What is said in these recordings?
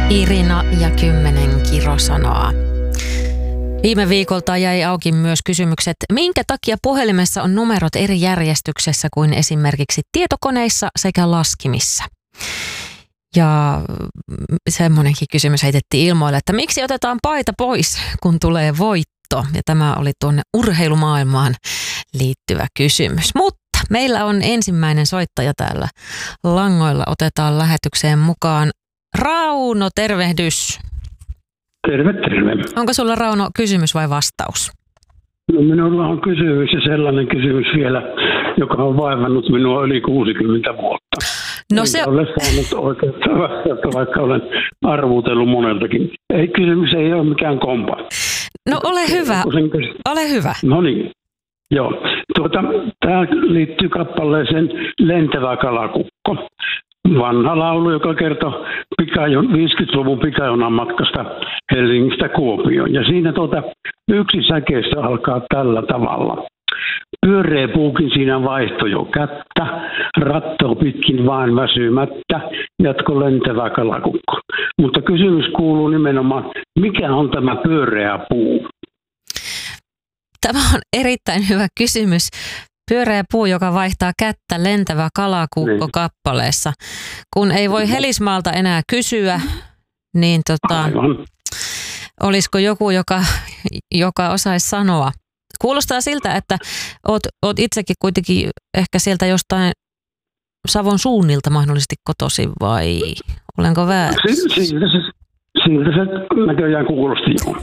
Irina ja 10 kirosanoa. Viime viikolta jäi auki myös kysymykset, minkä takia puhelimessa on numerot eri järjestyksessä kuin esimerkiksi tietokoneissa sekä laskimissa. Ja semmoinenkin kysymys heitettiin ilmoille, että miksi otetaan paita pois, kun tulee voitto. Ja tämä oli tuonne urheilumaailmaan liittyvä kysymys. Mutta meillä on ensimmäinen soittaja täällä langoilla. Otetaan lähetykseen mukaan Rauno, tervehdys. Terve, terve. Onko sulla, Rauno, kysymys vai vastaus? No, minulla on kysymys ja sellainen kysymys vielä, joka on vaivannut minua yli 60 vuotta. No se olen saanut oikeutta vastausta, vaikka olen arvuutellut moneltakin. Kysymys ei ole mikään kompa. No ole hyvä, ole hyvä. No niin, joo. Tämä liittyy kappaleeseen Lentävä kalakukko. Vanha laulu, joka kertoo 50-luvun pikajunan matkasta Helsingistä Kuopioon. Ja siinä yksi säkeistä alkaa tällä tavalla. Pyöreä puukin siinä vaihtoi jo kättä, rattoo pitkin vain väsymättä, jatko lentävä kalakukko. Mutta kysymys kuuluu nimenomaan, mikä on tämä pyöreä puu? Tämä on erittäin hyvä kysymys. Pyöreä puu, joka vaihtaa kättä, lentävä kalakukko kappaleessa. Kun ei voi Helismaalta enää kysyä, niin olisiko joku, joka osaisi sanoa? Kuulostaa siltä, että oot itsekin kuitenkin ehkä sieltä jostain Savon suunnilta mahdollisesti kotoisin, vai olenko väärässä? Siltä se näköjään kuulosti jo.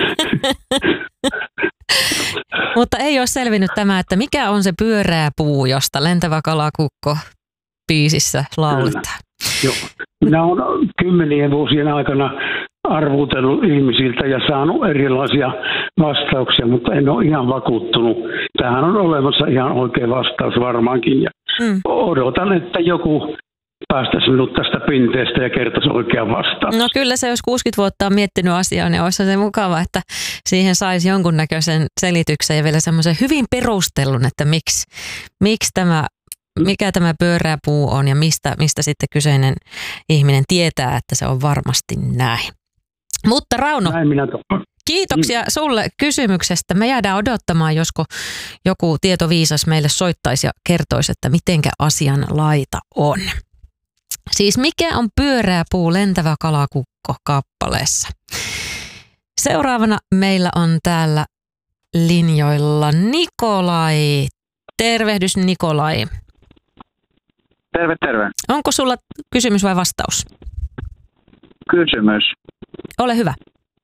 Mutta ei ole selvinnyt tämä, että mikä on se pyöreä puu, josta Lentävä kalakukko biisissä lauletaan. Joo. Minä olen 10 vuosien aikana arvuutellut ihmisiltä ja saanut erilaisia vastauksia, mutta en ole ihan vakuuttunut. Tähän on olemassa ihan oikea vastaus varmaankin. Ja odotan, että joku päästäisi minut tästä pinteestä ja kertoisi oikean vastaus. No kyllä se, jos 60 vuotta on miettinyt asiaa, niin olisi se mukava, että siihen saisi jonkunnäköisen selityksen ja vielä semmoisen hyvin perustellun, että mikä tämä pyöreä puu on ja mistä sitten kyseinen ihminen tietää, että se on varmasti näin. Mutta Rauno, kiitoksia sulle kysymyksestä. Me jäädään odottamaan, josko joku tietoviisas meille soittaisi ja kertoisi, että mitenkä asian laita on. Siis mikä on pyöreä puu, lentävä kalakukko kappaleessa? Seuraavana meillä on täällä linjoilla Nikolai. Tervehdys, Nikolai. Terve, terve. Onko sulla kysymys vai vastaus? Kysymys. Ole hyvä.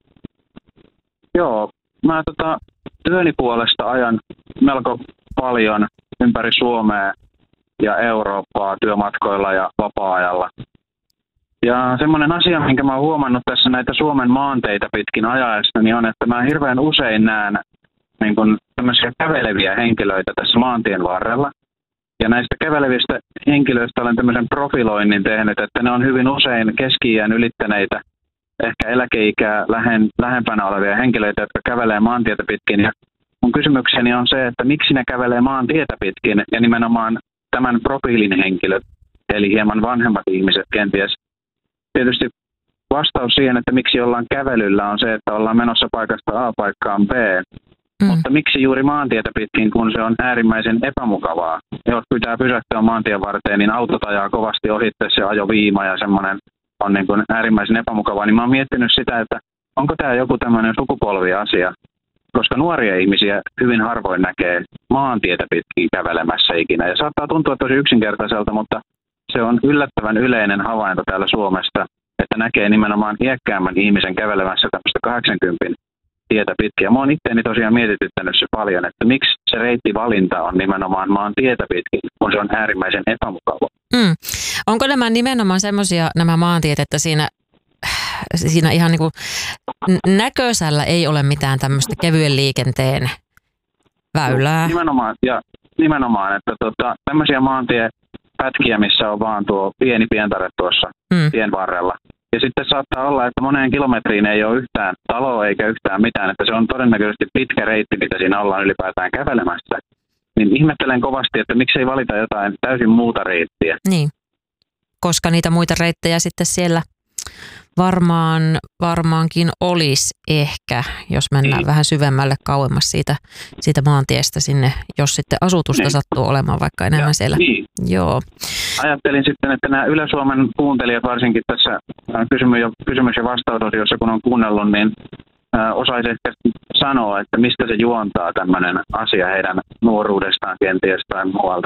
Joo, mä työni puolesta ajan melko paljon ympäri Suomea ja Eurooppaa työmatkoilla ja vapaa-ajalla. Ja semmoinen asia, minkä mä oon huomannut tässä näitä Suomen maanteitä pitkin ajaessa, niin on, että mä hirveän usein näen niin kun tämmöisiä käveleviä henkilöitä tässä maantien varrella. Ja näistä kävelevistä henkilöistä olen tämmöisen profiloinnin tehnyt, että ne on hyvin usein keski-iän ylittäneitä, ehkä eläkeikää lähempänä olevia henkilöitä, jotka kävelee maantietä pitkin. Ja mun kysymykseni on se, että miksi ne kävelee maantietä pitkin ja nimenomaan tämän profiilin henkilöt, eli hieman vanhemmat ihmiset kenties. Tietysti vastaus siihen, että miksi ollaan kävelyllä on se, että ollaan menossa paikasta A paikkaan B. Mutta miksi juuri maantietä pitkin, kun se on äärimmäisen epämukavaa? Jos pitää pysähtyä maantien varteen, niin autot ajaa kovasti ohitte se ajoviima ja semmoinen on niin kuin äärimmäisen epämukavaa. Niin mä oon miettinyt sitä, että onko tämä joku tämmöinen sukupolviasia, koska nuoria ihmisiä hyvin harvoin näkee maantietä pitkin kävelemässä ikinä. Ja saattaa tuntua tosi yksinkertaiselta, mutta se on yllättävän yleinen havainto täällä Suomesta, että näkee nimenomaan iäkkäämmän ihmisen kävelemässä tämmöistä 80 tietä pitkin. Ja mä oon itseäni tosiaan mietityttänyt se paljon, että miksi se reittivalinta on nimenomaan maan tietä pitkin, kun se on äärimmäisen epämukava. Onko nämä nimenomaan semmoisia nämä maantiet, että siinä ihan niin kuin näköisellä ei ole mitään tämmöistä kevyen liikenteen väylää? Nimenomaan, että tämmöisiä maantiepätkiä, missä on vaan tuo pieni pientare tuossa tien varrella. Ja sitten saattaa olla, että moneen kilometriin ei ole yhtään taloa eikä yhtään mitään, että se on todennäköisesti pitkä reitti, mitä siinä ollaan ylipäätään kävelemässä. Niin ihmettelen kovasti, että miksei valita jotain täysin muuta reittiä. Niin, koska niitä muita reittejä sitten siellä varmaankin olisi ehkä, jos mennään vähän syvemmälle kauemmas siitä maantiestä sinne, jos sitten asutusta sattuu olemaan vaikka enemmän siellä. Niin. Joo. Ajattelin sitten, että nämä Yle-Suomen kuuntelijat varsinkin tässä kysymys- ja vastausosiossa, kun on kuunnellut, niin osaisi ehkä sanoa, että mistä se juontaa tämmöinen asia heidän nuoruudestaan kenties tai muualta.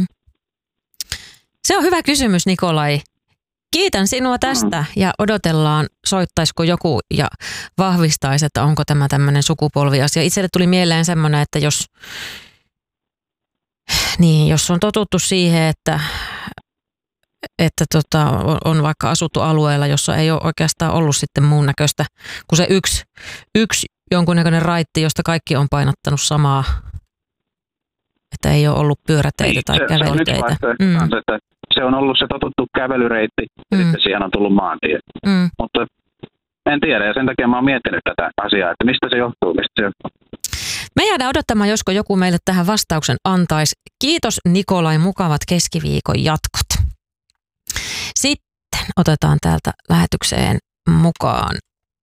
Se on hyvä kysymys, Nikolai. Kiitän sinua tästä ja odotellaan, soittaisiko joku ja vahvistaisi, että onko tämä tämmöinen sukupolviasia. Itselle tuli mieleen semmoinen, että jos on totuttu siihen, että on vaikka asuttu alueella, jossa ei ole oikeastaan ollut sitten muun näköistä kuin se yksi jonkunnäköinen raitti, josta kaikki on painottanut samaa, että ei ole ollut pyöräteitä tai kävelyteitä. Se on ollut se totuttu kävelyreitti ja sitten siihen on tullut maantie. Mutta en tiedä ja sen takia mä oon miettinyt tätä asiaa, että mistä se johtuu. Me jäädään odottamaan, josko joku meille tähän vastauksen antaisi. Kiitos Nikolai, mukavat keskiviikon jatkot. Sitten otetaan täältä lähetykseen mukaan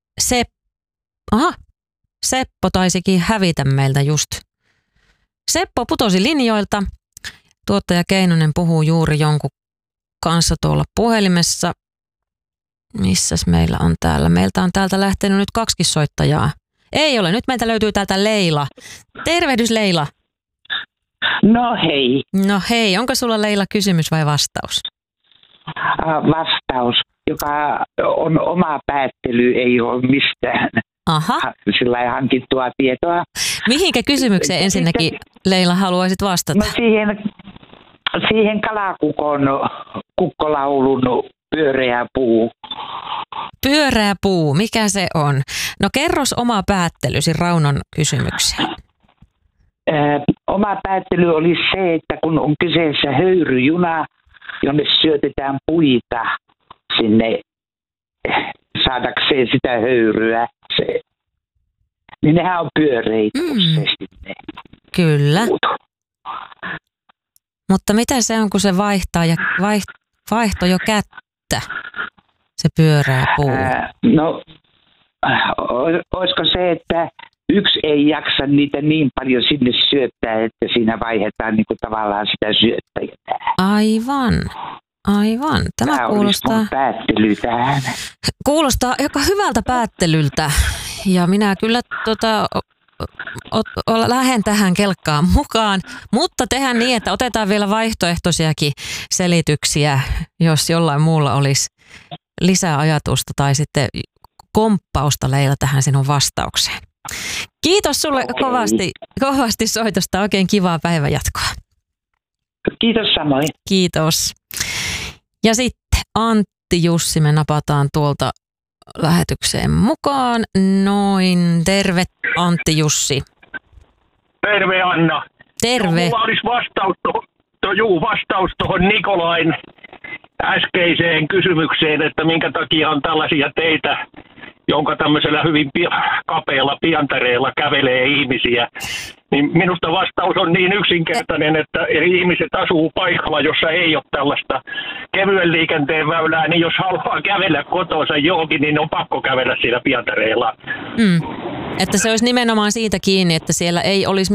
Seppo taisikin hävitä meiltä just. Seppo putosi linjoilta. Tuottaja Keinonen puhuu juuri jonkun kanssa tuolla puhelimessa. Missäs meillä on täällä? Meiltä on täältä lähtenyt nyt 2 soittajaa. Ei ole, nyt meiltä löytyy täältä Leila. Tervehdys Leila. No hei. No hei, onko sulla Leila kysymys vai vastaus? Vastaus, joka on oma päättely, ei ole mistään sillä hankittua tietoa. Mihinkä kysymykseen ensinnäkin Leila haluaisit vastata? No siihen kalakukon kukkolaulun pyöreä puu. Pyöreä puu, mikä se on? No kerros oma päättelysi Raunon kysymykseen. Oma päättely oli se, että kun on kyseessä höyryjuna, jonne syötetään puita sinne saadakseen sitä höyryä, niin nehän on pyöreitä sinne. Kyllä. Mutta mitä se on, kun se vaihtaa ja vaihto jo kättä, se pyöreä puu? No, olisiko se, että yksi ei jaksa niitä niin paljon sinne syöttää, että siinä vaihdetaan niin kuin tavallaan sitä syöttäjää. Aivan. Tämä kuulostaa päättely tähän. Kuulostaa aika hyvältä päättelyltä ja minä kyllä lähden tähän kelkkaan mukaan, mutta tehdään niin, että otetaan vielä vaihtoehtoisiakin selityksiä, jos jollain muulla olisi lisää ajatusta tai sitten komppausta Leila tähän sinun vastaukseen. Kiitos sulle kovasti soitosta. Oikein kivaa päivänjatkoa. Kiitos samoin. Kiitos. Ja sitten Antti Jussi, me napataan tuolta lähetykseen mukaan. Noin, terve Antti Jussi. Terve Anna. Terve. Mulla olisi vastaus tuohon Nikolain äskeiseen kysymykseen, että minkä takia on tällaisia teitä, jonka tämmöisellä hyvin kapealla pientareella kävelee ihmisiä. Niin minusta vastaus on niin yksinkertainen, että ihmiset asuu paikalla, jossa ei ole tällaista kevyen liikenteen väylää, niin jos haluaa kävellä kotonsa johonkin, niin on pakko kävellä siellä pientareella. Että se olisi nimenomaan siitä kiinni, että siellä ei olisi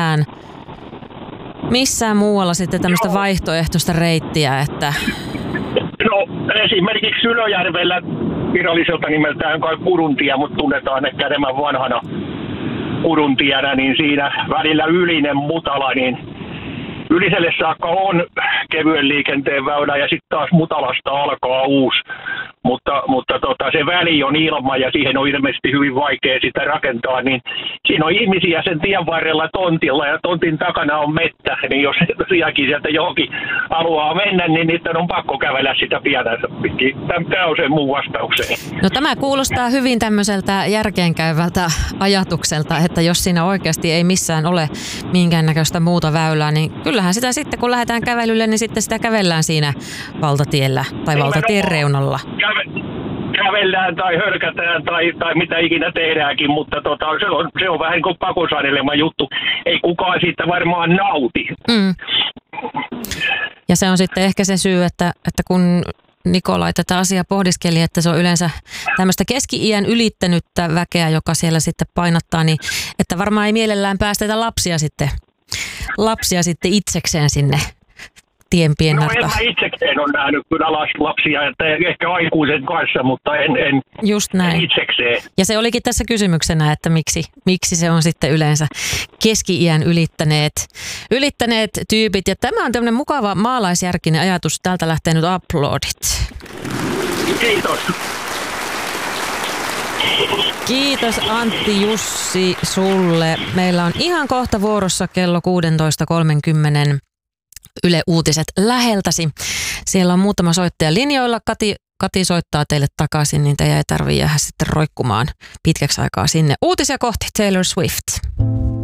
missään muualla sitten tämmöistä vaihtoehtoista reittiä, että... No esimerkiksi Sylöjärvellä viralliselta nimeltään kai Kuruntie, mutta tunnetaan ehkä enemmän vanhana Kuruntienä, niin siinä välillä Ylinen Mutala, niin Yliselle saakka on kevyen liikenteen väylä ja sitten taas Mutalasta alkaa uusi. Mutta se väli on ilma ja siihen on ilmeisesti hyvin vaikea sitä rakentaa, niin siinä on ihmisiä sen tien varrella tontilla ja tontin takana on mettä, niin jos tosiaankin sieltä johonkin haluaa mennä, niin niiden on pakko kävellä sitä pienänsä pitkin. Tämä on se mun vastaukseen. No tämä kuulostaa hyvin tämmöiseltä järkeenkäyvältä ajatukselta, että jos siinä oikeasti ei missään ole minkäännäköistä muuta väylää, niin kyllähän sitä sitten kun lähdetään kävelylle, niin sitten sitä kävellään siinä valtatiellä tai valtatien reunalla. Kävellään tai hörkätään tai mitä ikinä tehdäänkin, mutta se on vähän niin kuin pakosanelema juttu. Ei kukaan siitä varmaan nauti. Ja se on sitten ehkä se syy, että kun Nikolai tätä asiaa pohdiskeli, että se on yleensä tämmöistä keski-iän ylittänyttä väkeä, joka siellä sitten painottaa, niin että varmaan ei mielellään päästetä lapsia sitten itsekseen sinne tienpiennarta. No en mä itsekseen ole nähnyt kyllä lapsia, että ehkä aikuisen kanssa, mutta en Just näin. En itsekseen. Ja se olikin tässä kysymyksenä, että miksi se on sitten yleensä keski-iän ylittäneet tyypit. Ja tämä on tämmöinen mukava maalaisjärkinen ajatus. Täältä lähtee nyt uploadit. Kiitos. Kiitos Antti Jussi sulle. Meillä on ihan kohta vuorossa kello 16.30 Yle Uutiset läheltäsi. Siellä on muutama soittaja linjoilla. Kati soittaa teille takaisin, niin teidän ei tarvitse jäädä sitten roikkumaan pitkäksi aikaa sinne. Uutisia kohti Taylor Swift.